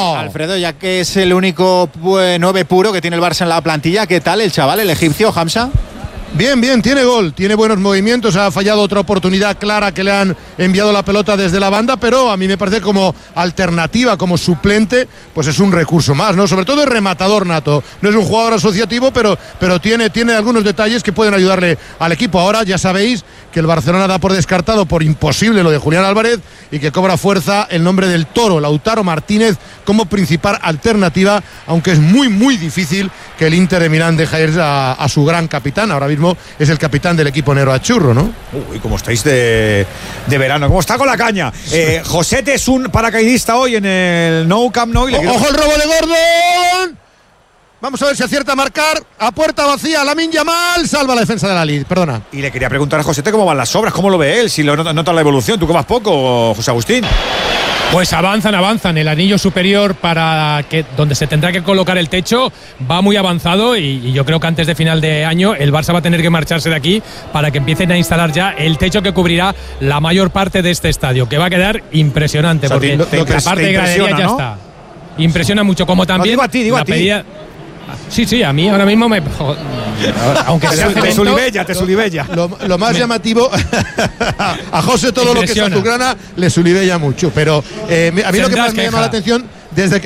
¡No! Alfredo, ya que es el único 9 puro que tiene el Barça en la plantilla, ¿qué tal el chaval, el egipcio, Hamza? Bien, tiene gol, tiene buenos movimientos, ha fallado otra oportunidad clara que le han enviado la pelota desde la banda, pero a mí me parece como alternativa, como suplente, pues es un recurso más, ¿no? Sobre todo es rematador nato, no es un jugador asociativo, pero tiene algunos detalles que pueden ayudarle al equipo. Ahora ya sabéis que el Barcelona da por descartado, por imposible lo de Julián Álvarez, y que cobra fuerza el nombre del Toro, Lautaro Martínez, como principal alternativa, aunque es muy, muy difícil que el Inter de Milán deje ir a su gran capitán. Ahora mismo es el capitán del equipo Nero Achurro, ¿no? Uy, cómo estáis de verano, cómo está con la caña. Josete es un paracaidista hoy en el Nou Camp Nou. ¡Ojo el robo de Gordon! Vamos a ver si acierta a marcar. A puerta vacía, Lamine Yamal salva la defensa de la Lid. Perdona. Y le quería preguntar a Josete cómo van las obras, cómo lo ve él, si nota la evolución. ¿Tú que vas poco, José Agustín? Pues avanzan. El anillo superior donde se tendrá que colocar el techo va muy avanzado y yo creo que antes de final de año el Barça va a tener que marcharse de aquí para que empiecen a instalar ya el techo que cubrirá la mayor parte de este estadio, que va a quedar impresionante, o sea, porque la parte de gradería ya está. Impresiona mucho, como también digo a ti. Sí, a mí ahora mismo me... Aunque sea te sulibella. Lo más llamativo a José todo lo que es azulgrana le sulibella mucho, pero a mí lo que más me llama la atención desde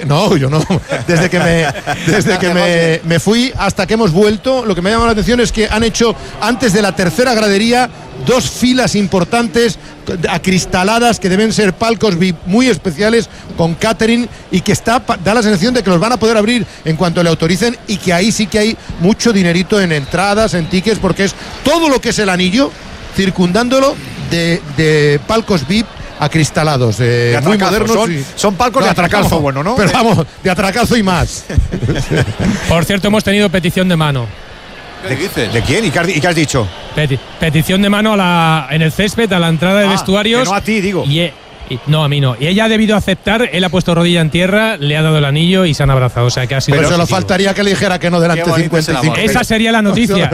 que me fui hasta que hemos vuelto, lo que me llama la atención es que han hecho antes de la tercera gradería 2 filas importantes acristaladas que deben ser palcos VIP muy especiales con catering y que da la sensación de que los van a poder abrir en cuanto le autoricen y que ahí sí que hay mucho dinerito en entradas, en tickets, porque es todo lo que es el anillo circundándolo de palcos VIP acristalados, muy modernos. Son palcos de atracazo, bueno, ¿no? Pero vamos, de atracazo y más. Por cierto, hemos tenido petición de mano. ¿Qué dices? ¿De quién? ¿Y qué has dicho? Petición de mano en el césped, a la entrada de vestuarios. No a ti, digo. No, a mí no. Y ella ha debido aceptar, él ha puesto rodilla en tierra, le ha dado el anillo y se han abrazado. O sea que ha sido. Pero solo faltaría que le dijera que no delante de 55. Esa sería la noticia.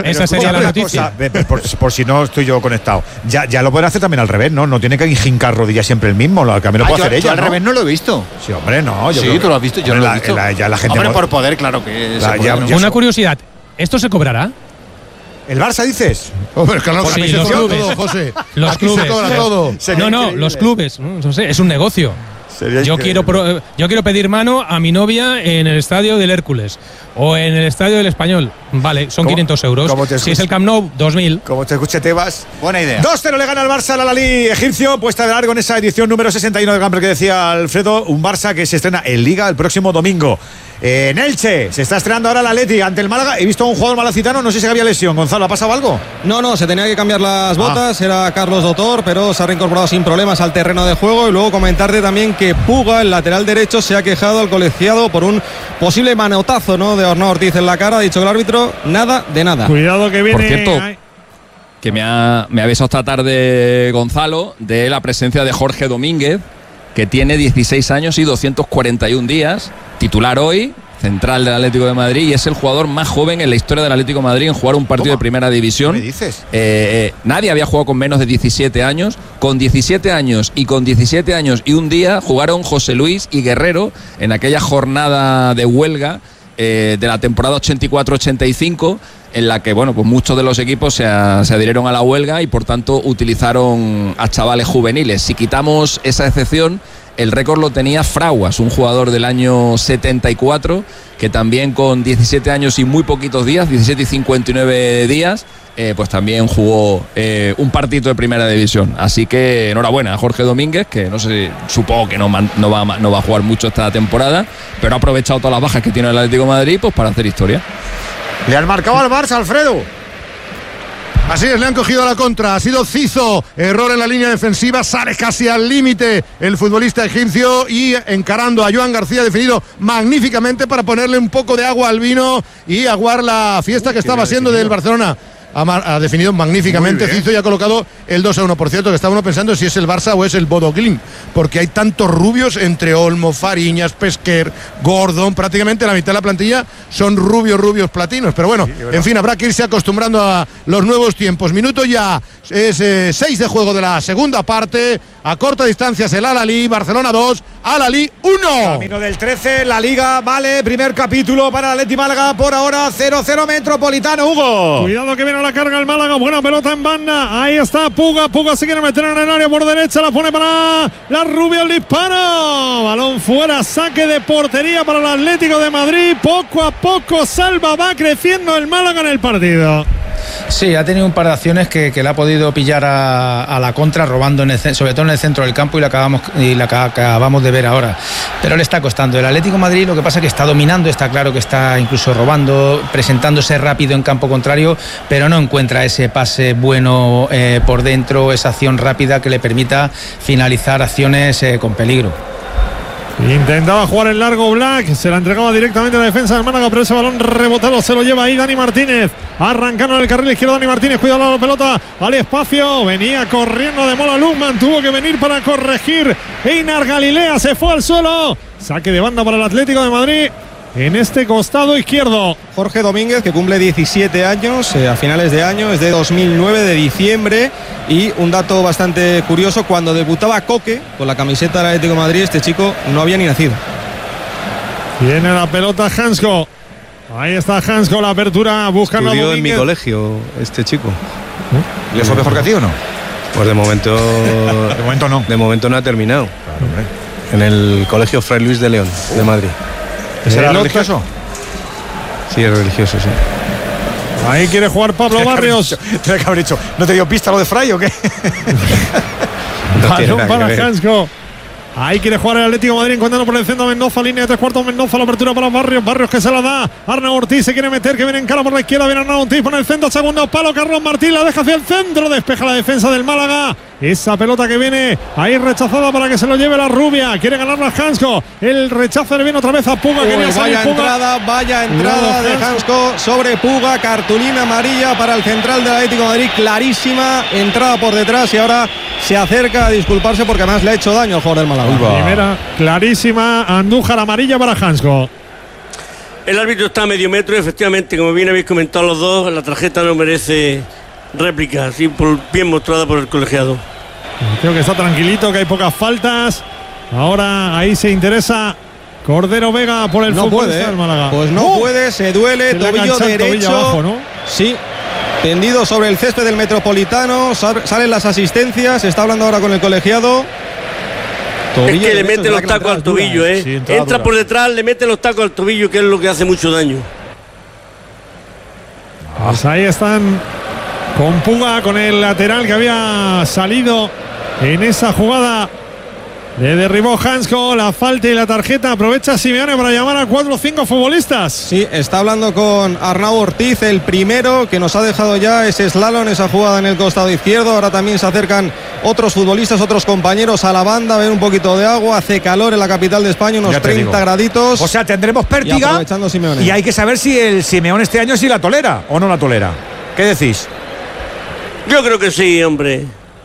Por si no estoy yo conectado. Ya lo puede hacer también al revés, ¿no? No tiene que hincar rodillas siempre el mismo. Lo que lo puede hacer ella. Al revés no lo he visto. Sí, hombre, no. Sí, tú lo has visto. Yo no lo he visto. Ya la gente. Hombre, por poder, claro que. Una curiosidad. ¿Esto se cobrará? ¿El Barça dices? Hombre, claro, sí, los clubes. Todo, José. Los Aquí clubes. se cobra todo. No, los clubes. No sé, es un negocio. Yo quiero pedir mano a mi novia en el estadio del Hércules o en el estadio del Español. Vale, son 500 euros. Si es el Camp Nou, 2.000. Como te escuche Tebas. Buena idea. 2-0 le gana el Barça al Al-Ahly egipcio, puesta de largo en esa edición número 61 del Camper que decía Alfredo. Un Barça que se estrena en Liga el próximo domingo. En Elche se está estrenando ahora el Atleti ante el Málaga. He visto a un jugador malacitano, no sé si había lesión. Gonzalo, ¿ha pasado algo? No, se tenía que cambiar las botas. Era Carlos Dotor, pero se ha reincorporado sin problemas al terreno de juego. Y luego comentarte también que Puga, el lateral derecho, se ha quejado al colegiado por un posible manotazo, ¿no?, de Arnau Ortiz en la cara. Ha dicho el árbitro, nada de nada. Cuidado que viene. Por cierto, que me ha avisado esta tarde Gonzalo de la presencia de Jorge Domínguez, que tiene 16 años y 241 días, titular hoy, central del Atlético de Madrid, y es el jugador más joven en la historia del Atlético de Madrid en jugar un partido de primera división. ¿Qué me dices? Nadie había jugado con menos de 17 años. Con 17 años y con 17 años y un día jugaron José Luis y Guerrero en aquella jornada de huelga de la temporada 84-85, en la que pues muchos de los equipos se adhirieron a la huelga y por tanto utilizaron a chavales juveniles. Si quitamos esa excepción, el récord lo tenía Fraguas, un jugador del año 74, que también con 17 años y muy poquitos días, 17 y 59 días, pues también jugó un partido de primera división. Así que enhorabuena a Jorge Domínguez, que no sé, supongo que no va a jugar mucho esta temporada, pero ha aprovechado todas las bajas que tiene el Atlético de Madrid pues para hacer historia. Le han marcado al Barça, Alfredo. Así es, le han cogido a la contra. Ha sido Cizo, error en la línea defensiva, sale casi al límite el futbolista egipcio y encarando a Joan García, definido magníficamente para ponerle un poco de agua al vino y aguar la fiesta que estaba siendo del Barcelona. Ha definido magníficamente Cizo y ha colocado el 2-1. Por cierto, que está uno pensando si es el Barça o es el Bodo Glimt, porque hay tantos rubios entre Olmo, Fariñas, Pesquer, Gordon, prácticamente la mitad de la plantilla son rubios platinos. Pero bueno, en fin, habrá que irse acostumbrando a los nuevos tiempos. Minuto ya, es 6 de juego de la segunda parte. A corta distancia es el Al-Ahly, Barcelona 2, Al-Ahly 1. Camino del 13, la Liga, vale, primer capítulo para el Atleti Málaga, por ahora 0-0 Metropolitano, Hugo. Cuidado que viene a la carga el Málaga, buena pelota en banda, ahí está Puga se quiere meter en el área por derecha, la pone para la Rubio, el disparo, balón fuera, saque de portería para el Atlético de Madrid, poco a poco salva, va creciendo el Málaga en el partido. Sí, ha tenido un par de acciones que le ha podido pillar a la contra, robando sobre todo en el centro del campo, y la acabamos de ver ahora. Pero le está costando. El Atlético de Madrid, lo que pasa es que está dominando, está claro que está incluso robando, presentándose rápido en campo contrario, pero no encuentra ese pase bueno por dentro, esa acción rápida que le permita finalizar acciones con peligro. Intentaba jugar el largo Black, se la entregaba directamente a la defensa del Málaga, pero ese balón rebotado se lo lleva ahí Dani Martínez, arrancando en el carril izquierdo Dani Martínez, cuidado la pelota al espacio, venía corriendo de Mola Lukman, tuvo que venir para corregir Einar Galilea, se fue al suelo, saque de banda para el Atlético de Madrid en este costado izquierdo. Jorge Domínguez, que cumple 17 años a finales de año, es de 2009, de diciembre. Y un dato bastante curioso, cuando debutaba Coque con la camiseta del Atlético de Madrid, este chico no había ni nacido. Viene la pelota Hansko, ahí está Hansko, la apertura, buscando a Domínguez. En mi colegio este chico. ¿Le fue mejor que a ti o no? Pues de momento no. De momento no ha terminado. Claro, en el colegio Fray Luis de León de Madrid. ¿Será religioso? Sí, es religioso, sí. Ahí quiere jugar Pablo Barrios. Tiene que haber dicho, ¿no te dio pista lo de Fray o qué? Balón para Hansko. Ahí quiere jugar el Atlético de Madrid, encontrando por el centro Mendoza, línea de tres cuartos Mendoza, la apertura para Barrios que se la da. Arnau Ortiz se quiere meter, que viene en cara por la izquierda, viene Arnau Ortiz por el centro, segundo palo, Carlos Martín la deja hacia el centro, despeja la defensa del Málaga. Esa pelota que viene ahí rechazada para que se lo lleve la Rubia, quiere ganarla Hansko, el rechazo le viene otra vez a Puga. Vaya entrada de Hansko sobre Puga, cartulina amarilla para el central del Atlético de Madrid, clarísima, entrada por detrás y ahora se acerca a disculparse porque además le ha hecho daño al jugador del Málaga. Primera clarísima, Andújar, amarilla para Hansko. El árbitro está a medio metro y efectivamente, como bien habéis comentado los dos, la tarjeta no merece réplica, así bien mostrada por el colegiado. Creo que está tranquilito, que hay pocas faltas. Ahora ahí se interesa Cordero Vega por el futbolista del Málaga. Pues no puede, se duele, tobillo derecho. Abajo, ¿no? Sí, tendido sobre el césped del Metropolitano, salen las asistencias, está hablando ahora con el colegiado. Es que le mete los tacos al tobillo, Sí, entra por detrás, le mete los tacos al tobillo, que es lo que hace mucho daño. Pues ahí están con Puga, con el lateral que había salido en esa jugada. Le derribó Hansko, la falta y la tarjeta. Aprovecha Simeone para llamar a 4 o 5 futbolistas. Sí, está hablando con Arnau Ortiz, el primero que nos ha dejado ya ese slalom, esa jugada en el costado izquierdo. Ahora también se acercan otros futbolistas, otros compañeros a la banda, ven un poquito de agua, hace calor en la capital de España, unos 30 graditos. O sea, tendremos pértiga y hay que saber si el Simeone este año sí la tolera o no la tolera. ¿Qué decís? Yo creo que sí, hombre.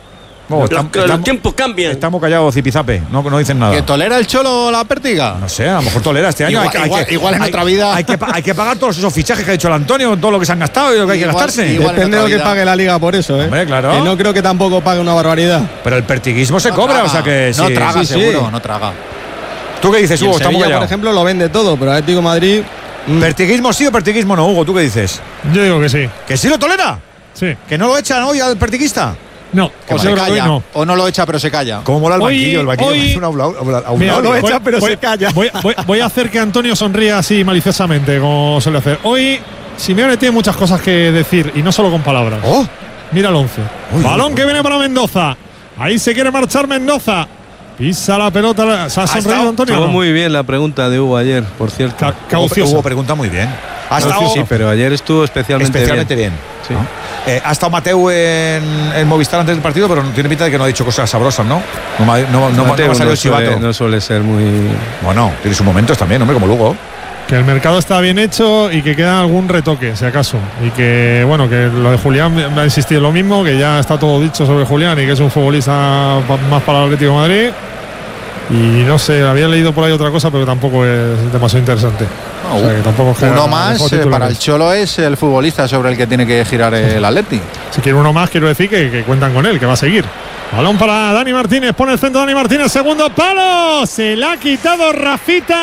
Los tiempos cambian. Estamos callados, Zipizape, no dicen nada. ¿Que tolera el Cholo la pértiga? No sé, a lo mejor tolera este año. Igual en otra vida. Hay que pagar todos esos fichajes que ha hecho el Antonio, todo lo que se han gastado y lo que hay que gastarse. Depende de lo que pague la Liga por eso, ¿eh? Hombre, claro. Que no creo que tampoco pague una barbaridad. Pero el pertiguismo se cobra, o sea que no sí. traga, Sí, seguro, sí. no traga. ¿Tú qué dices, Hugo? Estamos Sevilla, por ejemplo, lo vende todo, pero Atlético de Madrid. ¿Pertiguismo sí o pertiguismo no, Hugo? ¿Tú qué dices? Yo digo que sí. ¿Que sí lo tolera? Sí. ¿Que no lo echan hoy al pertiguista? No, O se calla, o no lo echa pero se calla. ¿Cómo mola el banquillo? El banquillo hoy, es un aula. mira, Lo echa pero se calla. Voy a hacer que Antonio sonría así maliciosamente, como suele hacer. Hoy Simeone tiene muchas cosas que decir y no solo con palabras. Mira el 11. Balón que viene para Mendoza. Ahí se quiere marchar Mendoza. Pisa la pelota. ¿Se ha sonreído Antonio? Estuvo muy bien la pregunta de Hugo ayer, por cierto. Hugo pregunta muy bien. Sí, pero ayer estuvo especialmente bien. Sí. Ha estado Mateu en Movistar antes del partido, pero tiene pinta de que no ha dicho cosas sabrosas, ¿no? No ha salido el chivato. No suele ser muy... Bueno, tiene sus momentos también, hombre, como Lugo. Que el mercado está bien hecho y que queda algún retoque, si acaso. Y que, bueno, que lo de Julián me ha insistido lo mismo, que ya está todo dicho sobre Julián y que es un futbolista más para el Atlético de Madrid. Y no sé, había leído por ahí otra cosa, pero tampoco es demasiado interesante. No, o sea, que tampoco uno más para el Cholo es el futbolista sobre el que tiene que girar el Atleti. Si quiere uno más, quiero decir que cuentan con él, que va a seguir. Balón para Dani Martínez, pone el centro Dani Martínez, segundo palo, se la ha quitado Rafita.